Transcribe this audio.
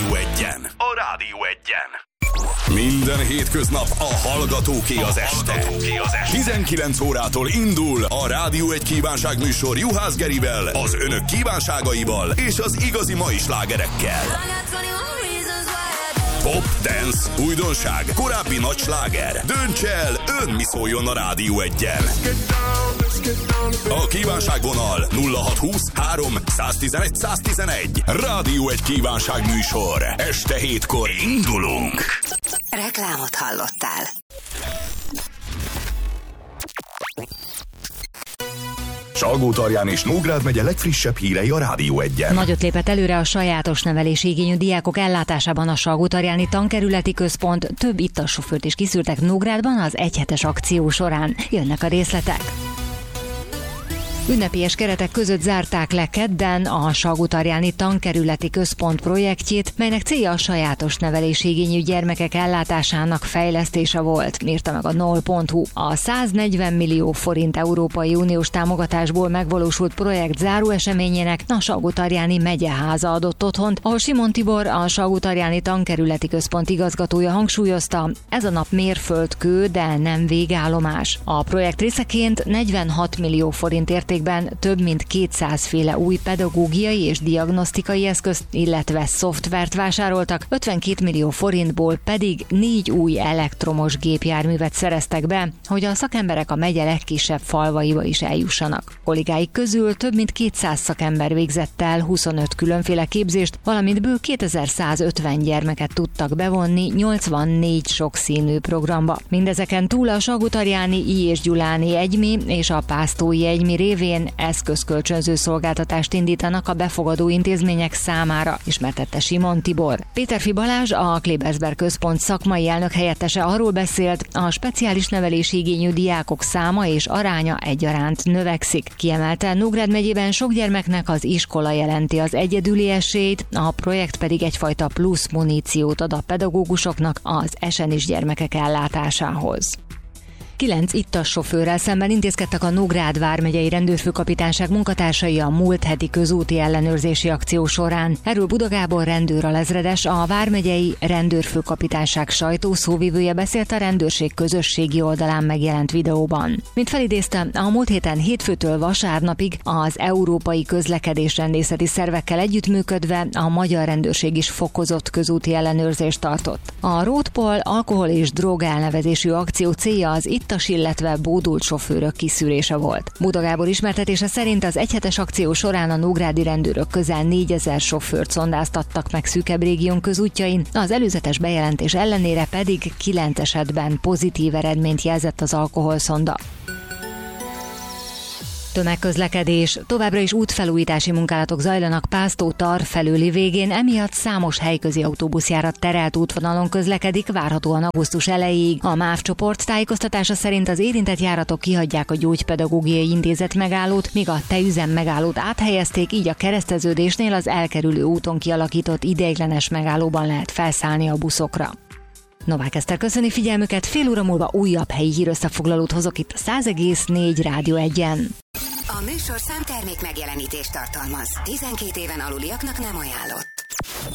Rádió Egyen. A Rádió Egyen. Minden hétköznap a hallgatóké az este. 19 órától indul a Rádió Egy kívánságműsor Juhász Gerivel, az önök kívánságaival és az igazi mai slágerekkel. Pop, dance, újdonság, korábbi nagy sláger. Dönts el, ön mi szóljon a Rádió Egyen. A kívánságvonal 0620 3 111 111. Rádió Egy kívánságműsor. Este 7-kor indulunk. Reklámot hallottál. Salgótarján és Nógrád megye legfrissebb hírei a Rádió Egyen. Nagyot lépett előre a sajátos nevelési igényű diákok ellátásában a Salgótarjáni Tankerületi Központ. Több ittassofőrt is kiszűrtek Nógrádban az egyhetes akció során. Jönnek a részletek. Ünnepélyes keretek között zárták le kedden a Salgótarjáni Tankerületi Központ projektjét, melynek célja a sajátos nevelési igényű gyermekek ellátásának fejlesztése volt, írta meg a NOL.hu. A 140 millió forint Európai Uniós támogatásból megvalósult projekt záró eseményének a Salgótarjáni megyeháza adott otthont, ahol Simon Tibor, a Salgótarjáni Tankerületi Központ igazgatója hangsúlyozta, ez a nap mérföldkő, de nem végállomás. A projekt részeként 46 millió forint értékben több mint 200 féle új pedagógiai és diagnosztikai eszközt, illetve szoftvert vásároltak, 52 millió forintból pedig 4 új elektromos gépjárművet szereztek be, hogy a szakemberek a megye legkisebb falvaiba is eljussanak. Kollégáik közül több mint 200 szakember végzett el 25 különféle képzést, valamint bő 2150 gyermeket tudtak bevonni 84 sokszínű programba. Mindezeken túl a Salgótarjáni I. és Gyuláni Egymi és a Pásztói Egymi révén eszközkölcsönző szolgáltatást indítanak a befogadó intézmények számára, ismertette Simon Tibor. Péterfi Balázs, a Klebersberg Központ szakmai elnök helyettese arról beszélt, a speciális nevelési igényű diákok száma és aránya egyaránt növekszik. Kiemelte, Nógrád megyében sok gyermeknek az iskola jelenti az egyedüli esélyt, a projekt pedig egyfajta plusz muníciót ad a pedagógusoknak az esenis gyermekek ellátásához. 9 ittassofőrrel szemben intézkedtek a Nógrád vármegyei rendőrfőkapitányság munkatársai a múlt heti közúti ellenőrzési akció során. Erről Buda Gábor rendőralezredes, a vármegyei rendőrfőkapitányság sajtószóvivője beszélt a rendőrség közösségi oldalán megjelent videóban. Mint felidézte, a múlt héten hétfőtől vasárnapig az európai közlekedésrendészeti szervekkel együttműködve a magyar rendőrség is fokozott közúti ellenőrzést tartott. A Roadpol alkohol és drog elnevezésű akció célja az ittas, illetve bódult sofőrök kiszűrése volt. Buda Gábor ismertetése szerint az egyhetes akció során a nógrádi rendőrök közel 4000 sofőrt szondáztattak meg szűkebb régión közútjain, az előzetes bejelentés ellenére pedig 9 esetben pozitív eredményt jelzett az alkoholszonda. Tömegközlekedés. Továbbra is útfelújítási munkálatok zajlanak Pásztó-Tar felőli végén, emiatt számos helyközi autóbuszjárat terelt útvonalon közlekedik, várhatóan augusztus elejéig. A MÁV csoport tájékoztatása szerint az érintett járatok kihagyják a Gyógypedagógiai Intézet megállót, míg a tejüzem megállót áthelyezték, így a kereszteződésnél az elkerülő úton kialakított ideiglenes megállóban lehet felszállni a buszokra. Novák Eszter köszöni figyelmüket, fél óra múlva újabb helyi hírösszefoglalót hozok itt a 100,4 Rádió Egyen. A műsorszám termék megjelenítést tartalmaz. 12 éven aluliaknak nem ajánlott.